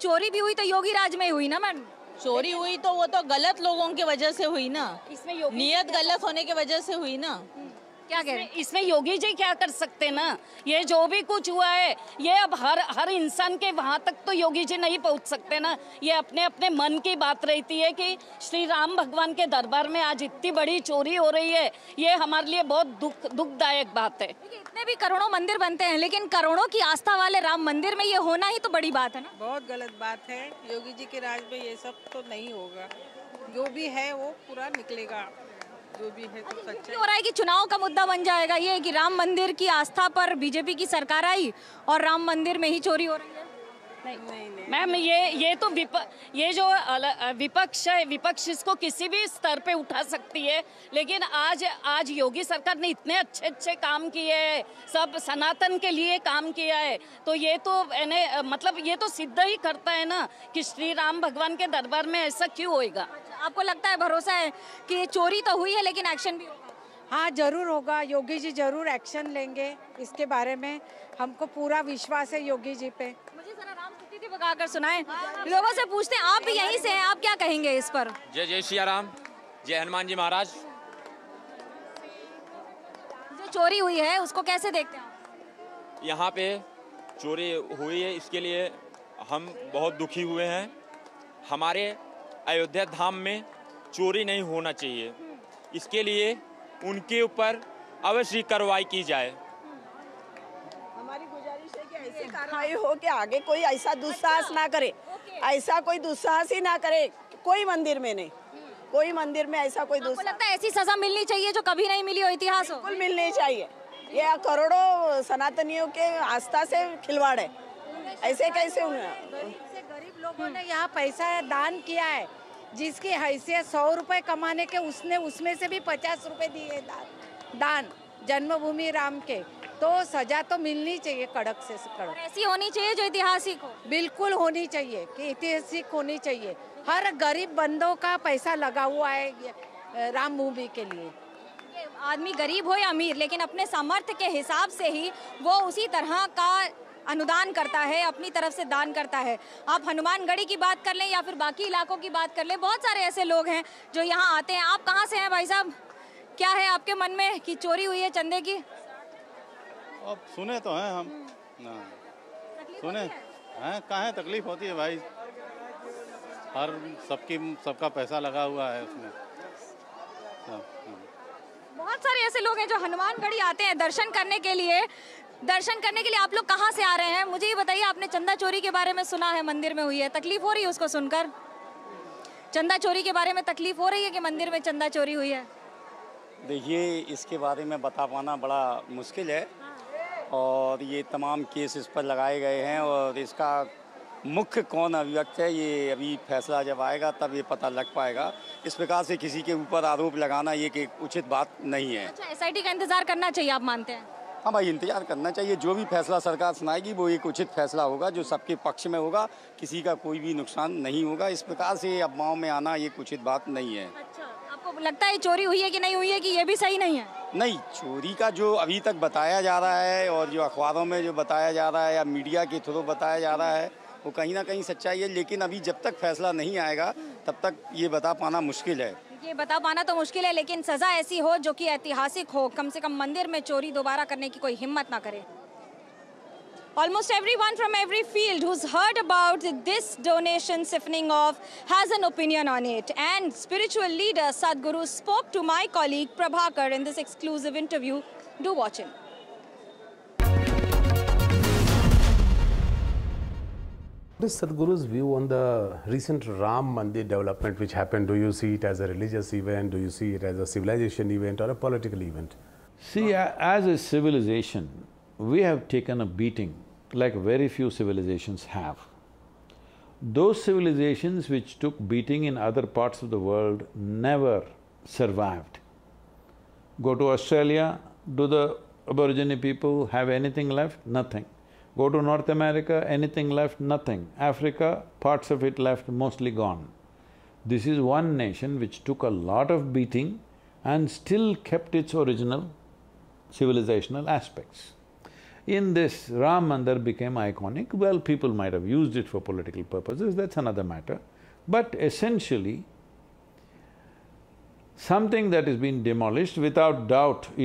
चोरी भी हुई तो योगी राज में हुई ना मैडम। चोरी हुई तो वो तो गलत लोगों की वजह से हुई ना, इसमें योगी नियत गलत होने की वजह से हुई ना। क्या कह रहे हैं? इसमें योगी जी क्या कर सकते ना। ये जो भी कुछ हुआ है ये अब हर इंसान के वहां तक तो योगी जी नहीं पहुंच सकते ना। ये अपने अपने मन की बात रहती है कि श्री राम भगवान के दरबार में आज इतनी बड़ी चोरी हो रही है, ये हमारे लिए बहुत दुखदायक बात है। इतने भी करोड़ों मंदिर बनते हैं लेकिन करोड़ों की आस्था वाले राम मंदिर में ये होना ही तो बड़ी बात है ना। बहुत गलत बात है। योगी जी के राज में ये सब तो नहीं होगा। जो भी है वो पूरा निकलेगा, जो भी है तो सच्चा हो रहा है कि चुनाव का मुद्दा बन जाएगा ये कि राम मंदिर की आस्था पर बीजेपी की सरकार आई और राम मंदिर में ही चोरी हो रही है। नहीं। मैम ये तो ये जो विपक्ष है, विपक्ष इसको किसी भी स्तर पे उठा सकती है, लेकिन आज योगी सरकार ने इतने अच्छे काम किए हैं, सब सनातन के लिए काम किया है, तो ये तो मतलब ये तो सिद्ध ही करता है ना कि श्री राम भगवान के दरबार में ऐसा क्यों होएगा। आपको लगता है, भरोसा है कि ये चोरी तो हुई है लेकिन एक्शन भी होगा? हाँ, जरूर होगा। योगी जी जरूर एक्शन लेंगे इसके बारे में, हमको पूरा विश्वास है योगी जी पे। मुझे जरा राम स्तुति बगाकर सुनाएं। लोगों से पूछते हैं, आप भी यहीं से हैं, आप क्या कहेंगे इस पर? जय जय सिया राम, जय हनुमान जी महाराज। जो चोरी हुई है उसको कैसे देखते हैं? यहाँ पे चोरी हुई है, इसके लिए हम बहुत दुखी हुए हैं। हमारे अयोध्या धाम में चोरी नहीं होना चाहिए, इसके लिए उनके ऊपर अवश्य कार्रवाई की जाए। हमारी गुजारिश है कि ऐसी कार्रवाई हो कि आगे कोई ऐसा दुस्साहस ना करे, ऐसा कोई दुस्साहस ही ना करे। कोई मंदिर में नहीं, कोई मंदिर में ऐसा कोई दुस्साहस। लगता है ऐसी सजा मिलनी चाहिए जो कभी नहीं मिली हो, इतिहास हो। बिल्कुल मिलनी चाहिए। ये करोड़ों सनातनियों के आस्था से खिलवाड़ है, ऐसे कैसे गरीब लोगों ने यहाँ पैसा दान किया है, जिसकी हैसियत 100 रुपए कमाने के उसने उसमें से भी 50 रुपए दिए दान जन्मभूमि राम के, तो सजा तो मिलनी चाहिए कड़क से कड़क। ऐसी होनी चाहिए जो ऐतिहासिक हो। बिल्कुल होनी चाहिए कि ऐतिहासिक होनी चाहिए। हर गरीब बंदों का पैसा लगा हुआ है राम भूमि के लिए। आदमी गरीब हो या अमीर, लेकिन अपने सामर्थ्य के हिसाब से ही वो उसी तरह का अनुदान करता है, अपनी तरफ से दान करता है। आप हनुमानगढ़ी की बात कर लें या फिर बाकी इलाकों की बात कर लें, बहुत सारे ऐसे लोग हैं जो यहाँ आते हैं। आप कहाँ से हैं भाई साहब? क्या है आपके मन में कि चोरी हुई है चंदे की? अब सुने तो हैं हम, सुने हैं, कहाँ तकलीफ होती है भाई, हर सबका पैसा लगा हुआ है उसमें। बहुत सारे ऐसे लोग हैं जो हनुमानगढ़ी आते हैं दर्शन करने के लिए। आप लोग कहाँ से आ रहे हैं? मुझे ये बताइए, आपने चंदा चोरी के बारे में सुना है, मंदिर में हुई है, तकलीफ हो रही है उसको सुनकर? चंदा चोरी के बारे में तकलीफ हो रही है कि मंदिर में चंदा चोरी हुई है? देखिए, इसके बारे में बता पाना बड़ा मुश्किल है, और ये तमाम केस इस पर लगाए गए हैं, और इसका मुख्य कौन अभियुक्त है ये अभी फैसला जब आएगा तब ये पता लग पाएगा। इस प्रकार से किसी के ऊपर आरोप लगाना ये कि उचित बात नहीं है। अच्छा, एसआईटी का इंतजार करना चाहिए आप मानते हैं? हाँ भाई, इंतजार करना चाहिए। जो भी फैसला सरकार सुनाएगी वो एक उचित फैसला होगा, जो सबके पक्ष में होगा, किसी का कोई भी नुकसान नहीं होगा। इस प्रकार से अफवाहों में आना ये उचित बात नहीं है। अच्छा, आपको लगता है चोरी हुई है कि नहीं हुई है, कि ये भी सही नहीं है? नहीं, चोरी का जो अभी तक बताया जा रहा है और जो अखबारों में जो बताया जा रहा है या मीडिया के थ्रू बताया जा रहा है वो कहीं ना कहीं सच्चाई है, लेकिन अभी जब तक फैसला नहीं आएगा तब तक ये बता पाना मुश्किल है। ये बता पाना तो मुश्किल है, लेकिन सजा ऐसी हो जो कि ऐतिहासिक हो, कम से कम मंदिर में चोरी दोबारा करने की कोई हिम्मत ना करे। Almost everyone from every field who's heard about this donation siphoning off has an opinion on it. And spiritual leader Sadhguru spoke to my colleague Prabhakar in this exclusive interview. Do watch it. What is Sadhguru's view on the recent Ram Mandir development which happened? Do you see it as a religious event? Do you see it as a civilization event or a political event? See, as a civilization, we have taken a beating like very few civilizations have. Those civilizations which took beating in other parts of the world never survived. Go to Australia, do the Aborigine people have anything left? Nothing. Go to North America, anything left? Nothing. Africa, parts of it left, mostly gone. This is one nation which took a lot of beating and still kept its original civilizational aspects. in this Ram Mandir became iconic. Well, people might have used it for political purposes, that's another matter. But essentially, something that has been demolished, without doubt